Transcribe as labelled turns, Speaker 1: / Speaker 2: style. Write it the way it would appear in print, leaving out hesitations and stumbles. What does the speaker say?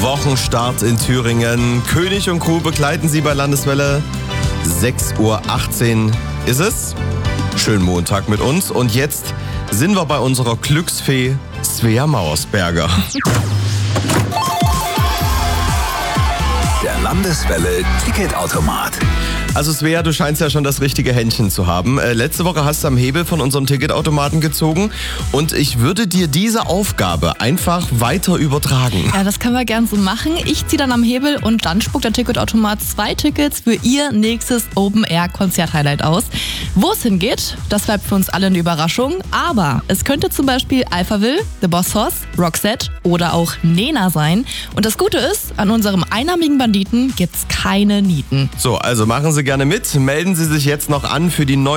Speaker 1: Wochenstart in Thüringen. König und Crew begleiten Sie bei Landeswelle. 6:18 Uhr ist es. Schönen Montag mit uns. Und jetzt sind wir bei unserer Glücksfee Svea Mauersberger.
Speaker 2: Der Landeswelle Ticketautomat.
Speaker 1: Also Svea, du scheinst ja schon das richtige Händchen zu haben. Letzte Woche hast du am Hebel von unserem Ticketautomaten gezogen und ich würde dir diese Aufgabe einfach weiter übertragen.
Speaker 3: Ja, das können wir gern so machen. Ich ziehe dann am Hebel und dann spuckt der Ticketautomat 2 Tickets für ihr nächstes Open-Air-Konzert-Highlight aus. Wo es hingeht, das bleibt für uns alle eine Überraschung. Aber es könnte zum Beispiel Alphaville, The Boss Hoss, Roxette oder auch Nena sein. Und das Gute ist, an unserem einarmigen Banditen gibt's keine Nieten.
Speaker 1: So, also machen Sie gerne mit. Melden Sie sich jetzt noch an für die neue